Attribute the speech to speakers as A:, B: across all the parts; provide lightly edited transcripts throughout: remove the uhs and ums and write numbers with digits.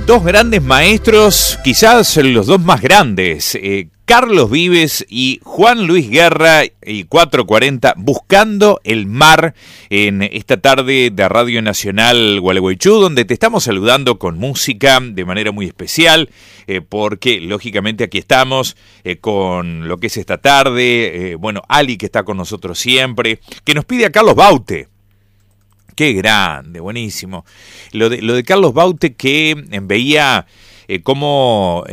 A: Dos grandes maestros, quizás los dos más grandes, Carlos Vives y Juan Luis Guerra, y 440, Buscando el Mar, en esta tarde de Radio Nacional Gualeguaychú, donde te estamos saludando con música de manera muy especial, porque lógicamente aquí estamos con lo que es esta tarde, Ali, que está con nosotros siempre, que nos pide a Carlos Baute. Qué grande, buenísimo. Lo de Carlos Baute, que veía cómo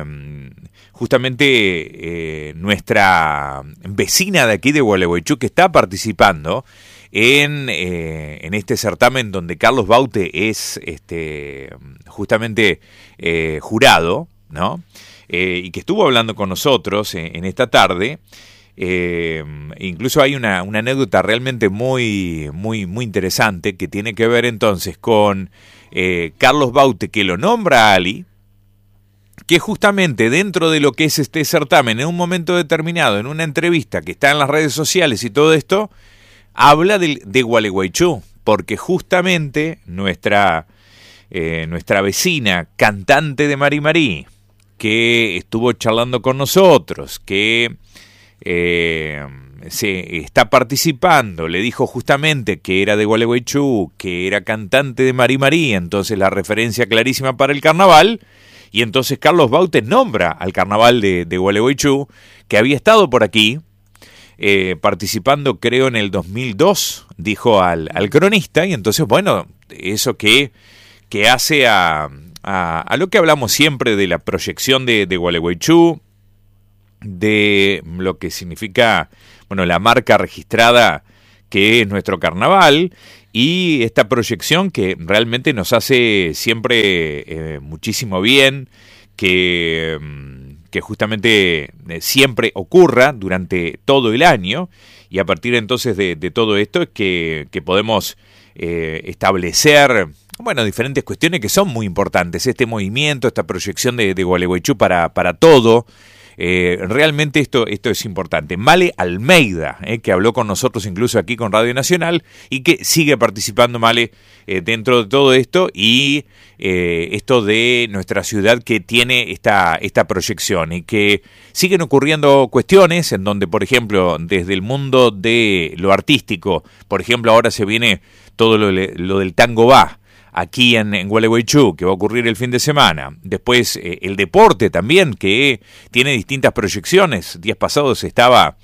A: justamente nuestra vecina de aquí de Gualeguaychú, que está participando en este certamen donde Carlos Baute es justamente jurado, ¿no? Y que estuvo hablando con nosotros en esta tarde. Incluso hay una anécdota realmente muy interesante que tiene que ver entonces con Carlos Baute, que lo nombra a Ali, que justamente dentro de lo que es este certamen, en un momento determinado, en una entrevista que está en las redes sociales y todo esto, habla de Gualeguaychú, porque justamente nuestra vecina, cantante de Mari Marí, que estuvo charlando con nosotros, que se está participando, le dijo justamente que era de Gualeguaychú, que era cantante de Mari Marí, entonces la referencia clarísima para el carnaval, y entonces Carlos Baute nombra al carnaval de Gualeguaychú, que había estado por aquí, participando creo en el 2002, dijo al cronista, y entonces eso que hace a lo que hablamos siempre de la proyección de Gualeguaychú, de lo que significa, la marca registrada que es nuestro carnaval, y esta proyección que realmente nos hace siempre muchísimo bien, que justamente siempre ocurra durante todo el año, y a partir entonces de todo esto es que podemos establecer diferentes cuestiones que son muy importantes. Este movimiento, esta proyección de Gualeguaychú para todo. Realmente esto es importante. Male Almeida, que habló con nosotros incluso aquí con Radio Nacional, y que sigue participando Male dentro de todo esto, y esto de nuestra ciudad que tiene esta proyección, y que siguen ocurriendo cuestiones en donde, por ejemplo, desde el mundo de lo artístico, por ejemplo, ahora se viene todo lo del tango va aquí en Gualeguaychú, que va a ocurrir el fin de semana. Después el deporte también, que tiene distintas proyecciones. Días pasados estaba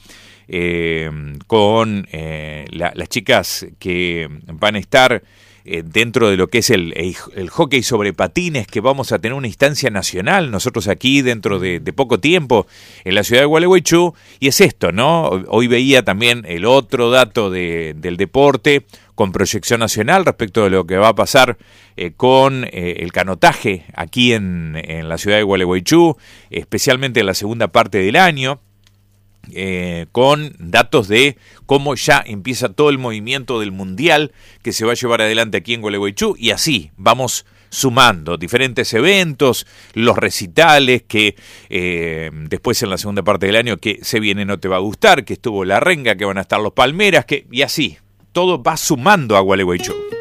A: con las chicas que van a estar dentro de lo que es el hockey sobre patines, que vamos a tener una instancia nacional nosotros aquí dentro de poco tiempo en la ciudad de Gualeguaychú, y es esto, ¿no? Hoy veía también el otro dato del deporte con proyección nacional respecto de lo que va a pasar con el canotaje aquí en la ciudad de Gualeguaychú, especialmente en la segunda parte del año, con datos de cómo ya empieza todo el movimiento del mundial que se va a llevar adelante aquí en Gualeguaychú, y así vamos sumando diferentes eventos, los recitales que después en la segunda parte del año que se viene No Te Va a Gustar, que estuvo La Renga, que van a estar los Palmeras, y así todo va sumando a Gualeguaychú.